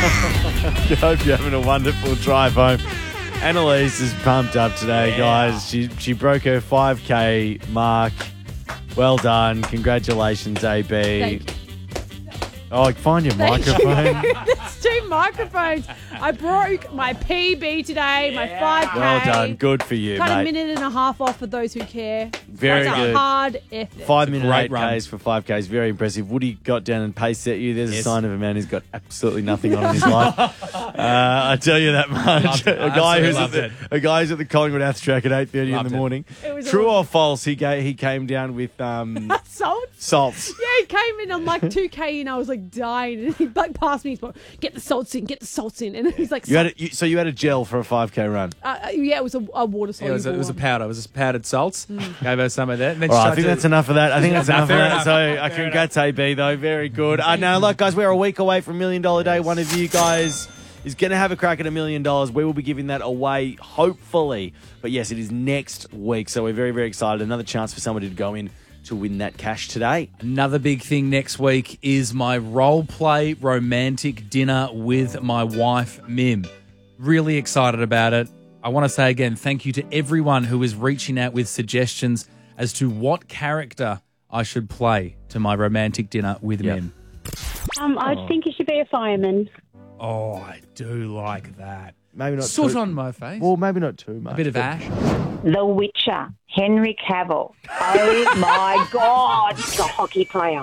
I hope you're having a wonderful drive home. Annalise is pumped up today, guys. She broke her 5K mark. Well done. Congratulations, AB. Thank you. Oh, find your microphone. There's 2 microphones. I broke my PB today, my 5K. Well done. Good for you, Cut mate. a minute and a half off for those who care. Very That's good. a hard effort. 5 minute great 8Ks for 5Ks. Very impressive. Woody got down and pace set you. There's a Yes. sign of a man who's got absolutely nothing on in his life. I tell you that much. Loved it. A guy who's Absolutely at loved a guy who's at the Collingwood Ath track at 8:30 in Loved the it. morning. It was True awesome. or false? He came down with Salt? salts. Yeah, he came in on like 2K and I was like dying. And he like passed me. He's like, get the salts in. And he's like, You had a gel for a 5K run. yeah, it was a water It soluble. was a one. powder. It was powdered salts. Gave her some of that. And then All she right, I tried think to- that's enough of that. I think that's No, enough of fair that. enough. So, Fair congrats, AB, though. Very good. Now, look, guys, we're a week away from $1 Million Day. One of you guys is going to have a crack at $1 million. We will be giving that away, hopefully. But yes, it is next week. So we're very, very excited. Another chance for somebody to go in to win that cash today. Another big thing next week is my role play romantic dinner with my wife, Mim. Really excited about it. I want to say again, thank you to everyone who is reaching out with suggestions as to what character I should play to my romantic dinner with Mim. I think you should be a fireman. Oh, I do like that. Maybe not Sort too, on my face. Well, maybe not too much. a bit of but- ash. The Witcher, Henry Cavill. Oh my God, the hockey player.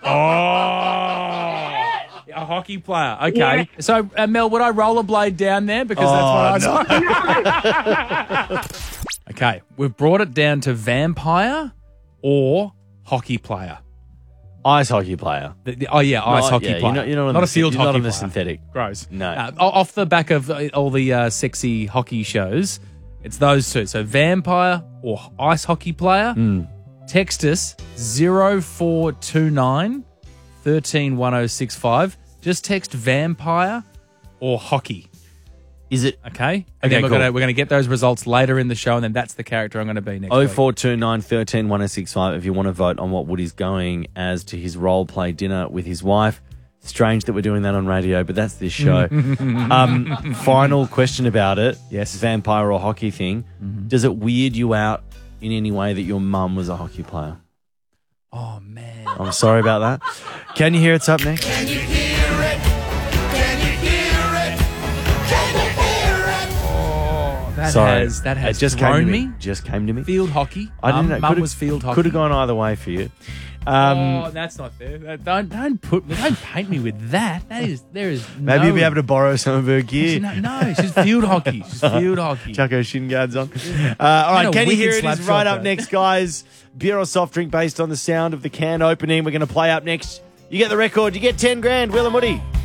Oh, a hockey player. Okay. So, Mel, would I rollerblade down there? Because that's what I Okay. We've brought it down to vampire or hockey player. Ice hockey player. Ice hockey yeah, player. You're not on not the, a field you're hockey not on the player. synthetic. Gross. No. Off the back of all the sexy hockey shows, it's those two. So vampire or ice hockey player. Text us 0429 131065. Just text vampire or hockey. Is it Okay? And then Okay, we're cool. going to get those results later in the show, and then that's the character I'm going to be next week. 0429 13 1065 if you want to vote on what Woody's going as to his role play dinner with his wife. Strange that we're doing that on radio, but that's this show. Final question about it. Yes. Vampire or hockey thing. Does it weird you out in any way that your mum was a hockey player? Oh, man. I'm sorry about that. Can you hear it's up next? That has it just thrown came to me. Just came to me. Field hockey. I didn't know. Mum Could've- was field hockey. Could have gone either way for you. That's not fair. Don't paint me with that. There is Maybe no, you'll be able to borrow some of her gear. No, she's field hockey. She's field hockey. Chuck her shin guards on. All right, a can you hear wicked it? Is slap right shot, up though. next, guys. Beer or soft drink based on the sound of the can opening. We're going to play up next. You get the record. You get 10 grand. Will and Woody.